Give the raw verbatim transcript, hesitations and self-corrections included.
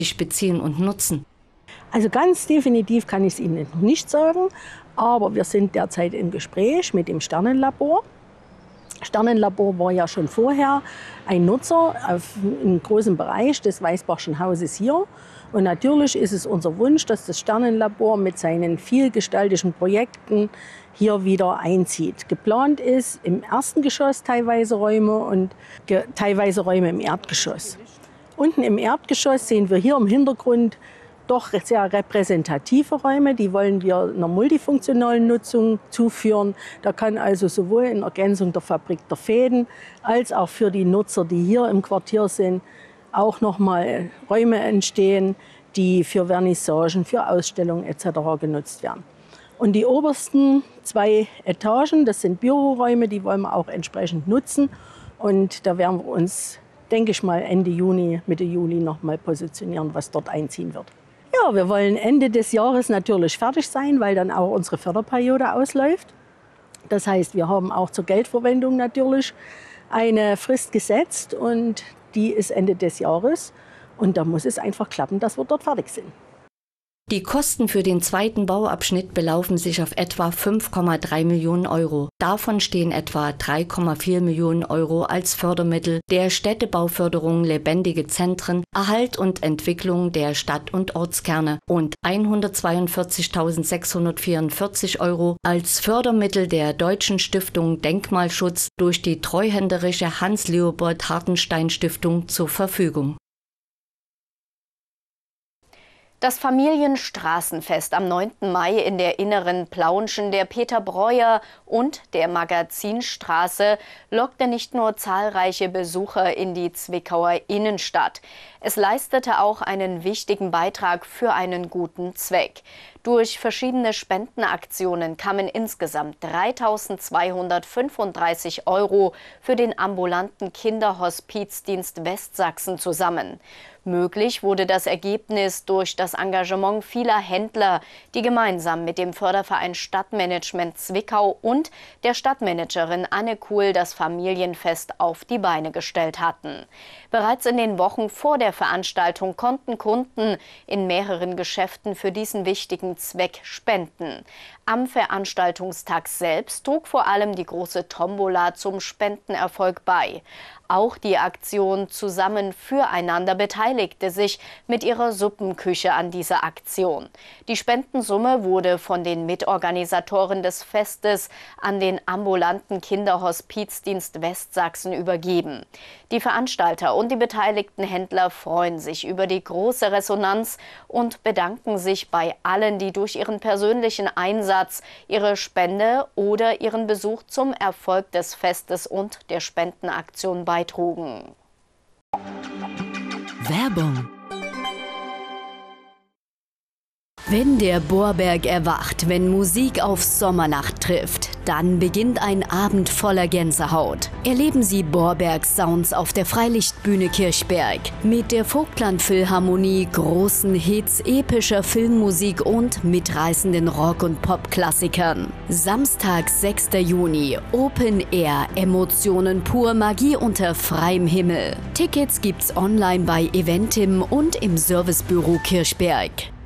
beziehen und nutzen? Also ganz definitiv kann ich es Ihnen noch nicht sagen, aber wir sind derzeit im Gespräch mit dem Sternenlabor. Sternenlabor war ja schon vorher ein Nutzer auf einem großen Bereich des Weißbachschen Hauses hier. Und natürlich ist es unser Wunsch, dass das Sternenlabor mit seinen vielgestaltigen Projekten hier wieder einzieht. Geplant ist im ersten Geschoss teilweise Räume und teilweise Räume im Erdgeschoss. Unten im Erdgeschoss sehen wir hier im Hintergrund doch sehr repräsentative Räume. Die wollen wir einer multifunktionalen Nutzung zuführen. Da kann also sowohl in Ergänzung der Fabrik der Fäden als auch für die Nutzer, die hier im Quartier sind, auch nochmal Räume entstehen, die für Vernissagen, für Ausstellungen et cetera genutzt werden. Und die obersten zwei Etagen, das sind Büroräume, die wollen wir auch entsprechend nutzen. Und da werden wir uns, denke ich mal, Ende Juni, Mitte Juli noch mal positionieren, was dort einziehen wird. Ja, wir wollen Ende des Jahres natürlich fertig sein, weil dann auch unsere Förderperiode ausläuft. Das heißt, wir haben auch zur Geldverwendung natürlich eine Frist gesetzt und die ist Ende des Jahres. Und da muss es einfach klappen, dass wir dort fertig sind. Die Kosten für den zweiten Bauabschnitt belaufen sich auf etwa fünf Komma drei Millionen Euro. Davon stehen etwa drei Komma vier Millionen Euro als Fördermittel der Städtebauförderung Lebendige Zentren, Erhalt und Entwicklung der Stadt- und Ortskerne und hundertzweiundvierzigtausendsechshundertvierundvierzig Euro als Fördermittel der Deutschen Stiftung Denkmalschutz durch die treuhänderische Hans-Leopold-Hartenstein-Stiftung zur Verfügung. Das Familienstraßenfest am neunten Mai in der inneren Plaunchen der Peter-Breuer- und der Magazinstraße lockte nicht nur zahlreiche Besucher in die Zwickauer Innenstadt. Es leistete auch einen wichtigen Beitrag für einen guten Zweck. Durch verschiedene Spendenaktionen kamen insgesamt dreitausendzweihundertfünfunddreißig Euro für den ambulanten Kinderhospizdienst Westsachsen zusammen. Möglich wurde das Ergebnis durch das Engagement vieler Händler, die gemeinsam mit dem Förderverein Stadtmanagement Zwickau und der Stadtmanagerin Anne Kuhl das Familienfest auf die Beine gestellt hatten. Bereits in den Wochen vor der Veranstaltung konnten Kunden in mehreren Geschäften für diesen wichtigen Zweck spenden. Am Veranstaltungstag selbst trug vor allem die große Tombola zum Spendenerfolg bei. Auch die Aktion Zusammen füreinander beteiligte sich mit ihrer Suppenküche an dieser Aktion. Die Spendensumme wurde von den Mitorganisatoren des Festes an den ambulanten Kinderhospizdienst Westsachsen übergeben. Die Veranstalter und die beteiligten Händler freuen sich über die große Resonanz und bedanken sich bei allen, die durch ihren persönlichen Einsatz, ihre Spende oder ihren Besuch zum Erfolg des Festes und der Spendenaktion beitrugen. Werbung. Wenn der Bohrberg erwacht, wenn Musik auf Sommernacht trifft, dann beginnt ein Abend voller Gänsehaut. Erleben Sie Bohrbergs Sounds auf der Freilichtbühne Kirchberg. Mit der Vogtland Philharmonie, großen Hits, epischer Filmmusik und mitreißenden Rock- und Pop-Klassikern. Samstag, sechster Juni, Open Air, Emotionen pur, Magie unter freiem Himmel. Tickets gibt's online bei Eventim und im Servicebüro Kirchberg.